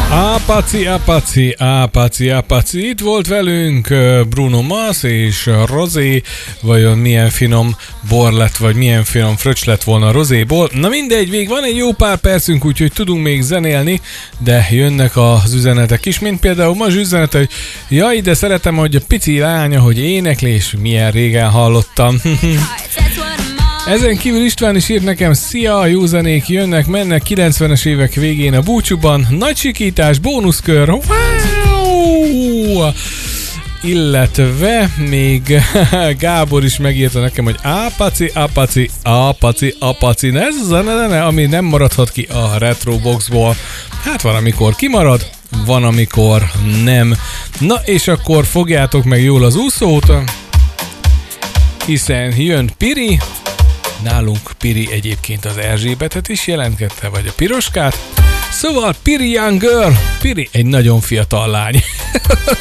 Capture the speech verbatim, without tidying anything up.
Ápaci, ápaci, ápaci, ápaci. Itt volt velünk Bruno Mars és Rosé. Vajon milyen finom bor lett, vagy milyen finom fröccs lett volna a rozéból. Na mindegy, még van egy jó pár percünk, úgyhogy tudunk még zenélni, de jönnek az üzenetek is, mint például ma üzenet, hogy jaj, de szeretem, hogy a pici lánya, hogy énekli, és milyen régen hallottam. Ezen kívül István is írt nekem, szia, jó zenék jönnek, mennek kilencvenes évek végén a búcsúban, nagy sikítás, bónuszkör, wow! Illetve még Gábor is megírta nekem, hogy ápaci, ápaci, ápaci, ápaci, ez az a zene, ami nem maradhat ki a Retro Boxból. Hát van, amikor kimarad, van, amikor nem. Na és akkor fogjátok meg jól az úszót, hiszen jön Piri. Nálunk Piri egyébként az Erzsébetet is jelentkedte, vagy a Piroskát. Szóval Piri Young Girl, Piri egy nagyon fiatal lány.